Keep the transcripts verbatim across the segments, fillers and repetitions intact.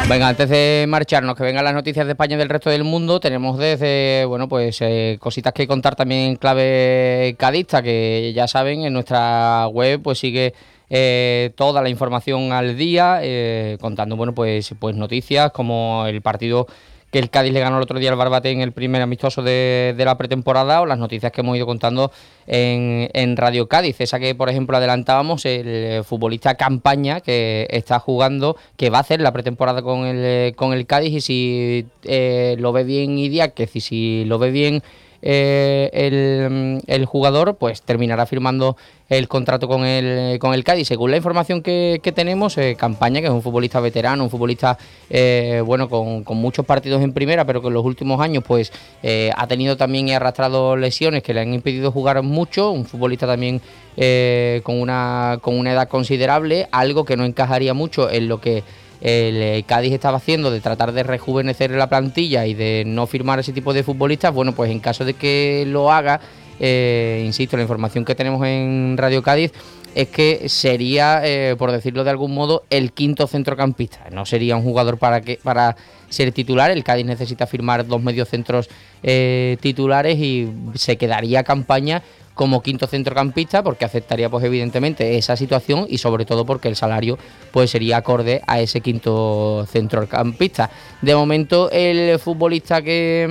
Venga, antes de marcharnos, que vengan las noticias de España y del resto del mundo, tenemos desde, bueno, pues eh, cositas que contar también en clave cadista, que ya saben, en nuestra web pues sigue eh, toda la información al día, eh, contando, bueno, pues, pues noticias como el partido que el Cádiz le ganó el otro día al Barbate en el primer amistoso de, de la pretemporada, o las noticias que hemos ido contando en, en Radio Cádiz. Esa que, por ejemplo, adelantábamos, el futbolista Campaña, que está jugando, que va a hacer la pretemporada con el, con el Cádiz, y si eh, lo ve bien Idiáquez, y si lo ve bien eh, el, el jugador, pues terminará firmando el contrato con el, con el Cádiz. Según la información que, que tenemos, eh, Campaña, que es un futbolista veterano, un futbolista eh, bueno con, con muchos partidos en primera, pero que en los últimos años pues eh, ha tenido también y arrastrado lesiones que le han impedido jugar mucho, un futbolista también eh, con, una, con una edad considerable, algo que no encajaría mucho en lo que el Cádiz estaba haciendo, de tratar de rejuvenecer la plantilla y de no firmar ese tipo de futbolistas. Bueno, pues en caso de que lo haga, eh, insisto, la información que tenemos en Radio Cádiz es que sería, eh, por decirlo de algún modo, el quinto centrocampista. No sería un jugador para que para ser titular. El Cádiz necesita firmar dos mediocentros eh, titulares y se quedaría Campaña como quinto centrocampista, porque aceptaría pues evidentemente esa situación, y sobre todo porque el salario pues sería acorde a ese quinto centrocampista. De momento el futbolista que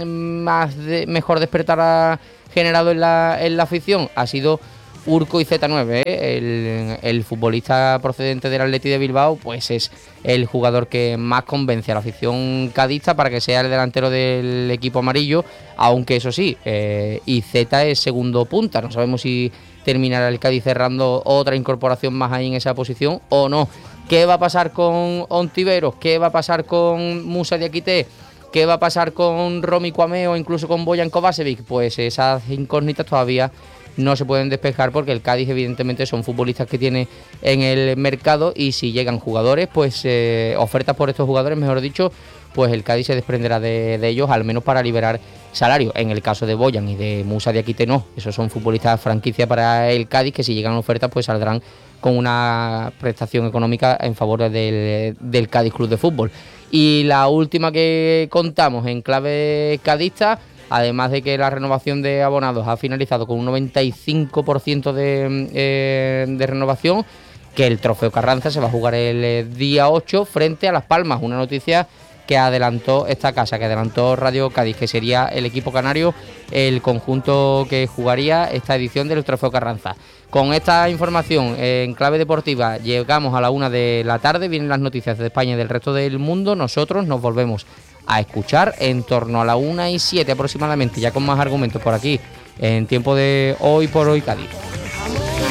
más de, mejor despertar ha generado en la, en la afición ha sido Urco y Z nueve, ¿eh? el, el futbolista procedente del Athletic de Bilbao, pues es el jugador que más convence a la afición cadista para que sea el delantero del equipo amarillo, aunque eso sí, eh, y Z es segundo punta. No sabemos si terminará el Cádiz cerrando otra incorporación más ahí en esa posición o no. ¿Qué va a pasar con Ontiveros? ¿Qué va a pasar con Musa Diakité? ¿Qué va a pasar con Romy Kwame o incluso con Bojan Kovačević? Pues esas incógnitas todavía no se pueden despejar, porque el Cádiz evidentemente son futbolistas que tiene en el mercado, y si llegan jugadores, pues eh, ofertas por estos jugadores, mejor dicho, pues el Cádiz se desprenderá de, de ellos, al menos para liberar salario. En el caso de Bojan y de Musa Diakité no, esos son futbolistas franquicia para el Cádiz, que si llegan ofertas pues saldrán con una prestación económica en favor del, del Cádiz Club de Fútbol. Y la última que contamos en clave cadista, además de que la renovación de abonados ha finalizado con un noventa y cinco por ciento de, eh, de renovación, que el Trofeo Carranza se va a jugar el día ocho frente a Las Palmas. Una noticia que adelantó esta casa, que adelantó Radio Cádiz, que sería el equipo canario el conjunto que jugaría esta edición del Trofeo Carranza. Con esta información en clave deportiva llegamos a la una de la tarde, vienen las noticias de España y del resto del mundo. Nosotros nos volvemos a escuchar en torno a la una y siete aproximadamente, ya con más argumentos por aquí, en tiempo de Hoy por Hoy Cádiz.